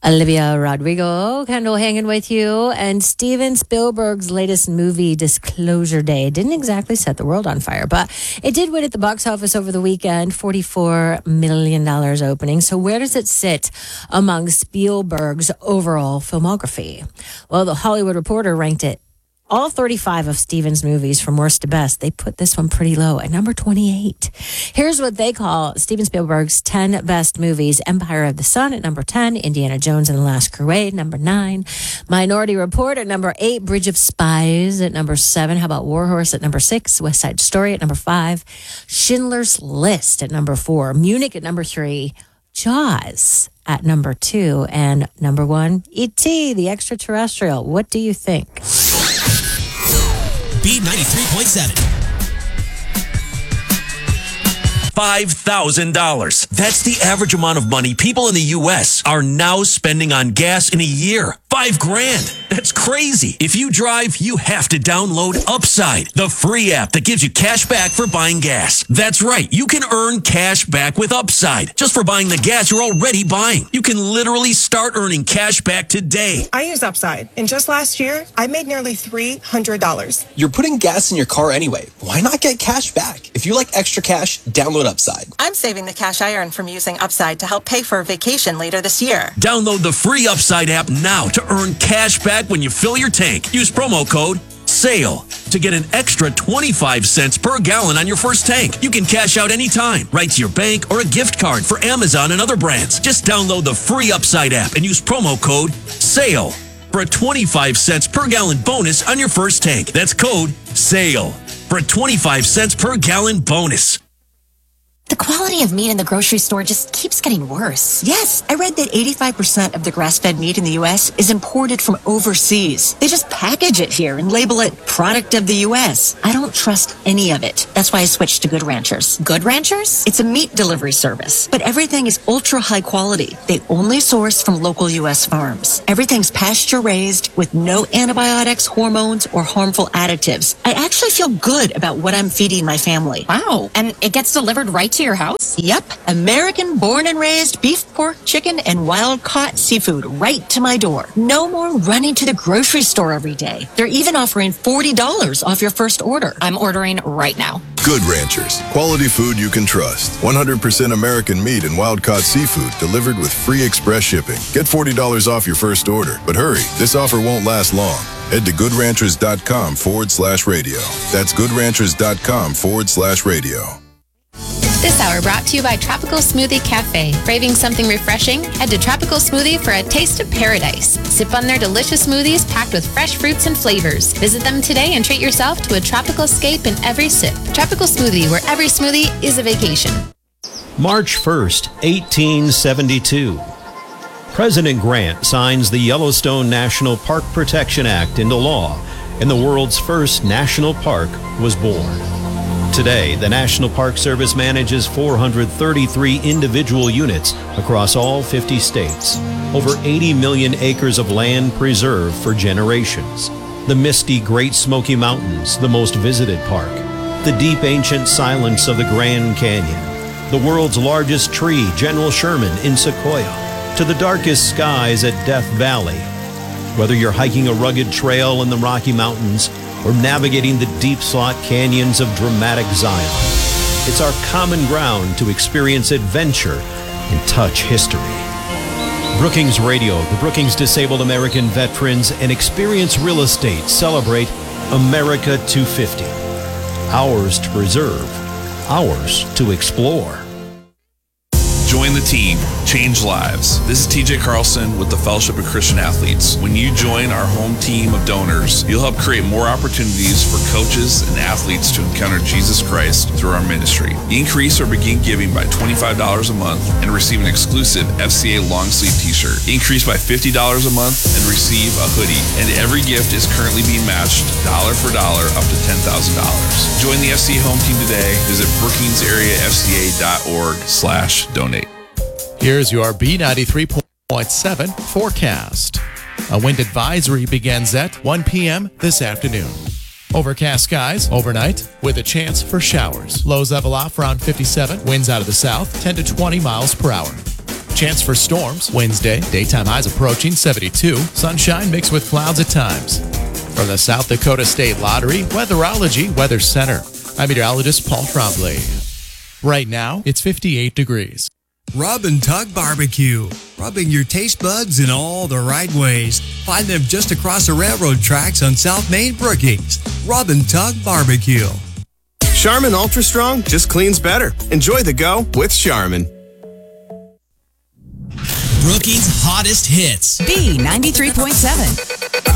Olivia Rodrigo, Kendall hanging with you. And Steven Spielberg's latest movie, Disclosure Day, didn't exactly set the world on fire, but it did win at the box office over the weekend, $44 million opening. So where does it sit among Spielberg's overall filmography? Well, The Hollywood Reporter ranked it all 35 of Steven's movies from worst to best. They put this one pretty low at number 28. Here's what they call Steven Spielberg's 10 best movies. Empire of the Sun at number 10. Indiana Jones and the Last Crusade, number 9. Minority Report at number 8. Bridge of Spies at number 7. How about War Horse at number 6? West Side Story at number 5. Schindler's List at number 4. Munich at number 3. Jaws at number 2. And number 1, E.T., the Extraterrestrial. What do you think? B93.7. $5,000. That's the average amount of money people in the U.S. are now spending on gas in a year. $5,000. That's crazy. If you drive, you have to download Upside, the free app that gives you cash back for buying gas. That's right. You can earn cash back with Upside just for buying the gas you're already buying. You can literally start earning cash back today. I use Upside, and just last year, I made nearly $300. You're putting gas in your car anyway. Why not get cash back? If you like extra cash, download Upside. I'm saving the cash I earn from using Upside to help pay for a vacation later this year. Download the free Upside app now to earn cash back when you fill your tank. Use promo code SALE to get an extra 25 cents per gallon on your first tank. You can cash out anytime, right to your bank or a gift card for Amazon and other brands. Just download the free Upside app and use promo code SALE for a 25 cents per gallon bonus on your first tank. That's code SALE for a 25 cents per gallon bonus. The quality of meat in the grocery store just keeps getting worse. Yes, I read that 85% of the grass-fed meat in the U.S. is imported from overseas. They just package it here and label it product of the U.S. I don't trust any of it. That's why I switched to Good Ranchers. Good Ranchers? It's a meat delivery service, but everything is ultra high quality. They only source from local U.S. farms. Everything's pasture-raised with no antibiotics, hormones, or harmful additives. I actually feel good about what I'm feeding my family. Wow, and it gets delivered right to your house? Yep. American born and raised beef, pork, chicken, and wild-caught seafood right to my door. No more running to the grocery store every day. They're even offering $40 off your first order. I'm ordering right now. Good Ranchers. Quality food you can trust. 100% American meat and wild-caught seafood delivered with free express shipping. Get $40 off your first order. But hurry, this offer won't last long. Head to goodranchers.com/radio. That's goodranchers.com/radio. This hour brought to you by Tropical Smoothie Cafe. Craving something refreshing? Head to Tropical Smoothie for a taste of paradise. Sip on their delicious smoothies packed with fresh fruits and flavors. Visit them today and treat yourself to a tropical escape in every sip. Tropical Smoothie, where every smoothie is a vacation. March 1st, 1872. President Grant signs the Yellowstone National Park Protection Act into law, and the world's first national park was born. Today, the National Park Service manages 433 individual units across all 50 states. Over 80 million acres of land preserved for generations. The misty Great Smoky Mountains, the most visited park. The deep ancient silence of the Grand Canyon. The world's largest tree, General Sherman in Sequoia. To the darkest skies at Death Valley. Whether you're hiking a rugged trail in the Rocky Mountains or navigating the deep-slot canyons of dramatic Zion, it's our common ground to experience adventure and touch history. Brookings Radio, the Brookings Disabled American Veterans, and Experience Real Estate celebrate America 250. Ours to preserve, ours to explore. Join the team. Change lives. This is TJ Carlson with the Fellowship of Christian Athletes. When you join our home team of donors, you'll help create more opportunities for coaches and athletes to encounter Jesus Christ through our ministry. Increase or begin giving by $25 a month and receive an exclusive FCA long sleeve t-shirt. Increase by $50 a month and receive a hoodie. And every gift is currently being matched dollar for dollar up to $10,000. Join the FCA home team today. Visit brookingsareafca.org/donate. Here's your B93.7 forecast. A wind advisory begins at 1 p.m. this afternoon. Overcast skies overnight with a chance for showers. Lows level off around 57. Winds out of the south 10 to 20 miles per hour. Chance for storms Wednesday. Daytime highs approaching 72. Sunshine mixed with clouds at times. From the South Dakota State Lottery Weatherology Weather Center, I'm meteorologist Paul Trombley. Right now, it's 58 degrees. Rub and Tug Barbecue. Rubbing your taste buds in all the right ways. Find them just across the railroad tracks on South Main Brookings. Rub and Tug Barbecue. Charmin Ultra Strong just cleans better. Enjoy the go with Charmin. Brookings' hottest hits. B93.7.